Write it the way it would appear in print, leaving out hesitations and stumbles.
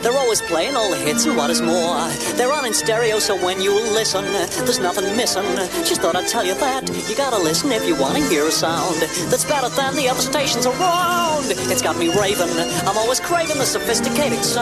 They're always playing all the hits, and what is more, they're on in stereo, so when you listen, there's nothing missing. Just thought I'd tell you that. You gotta listen if you want to hear a sound that's better than the other stations around. It's got me raving. I'm always craving the sophisticated sound.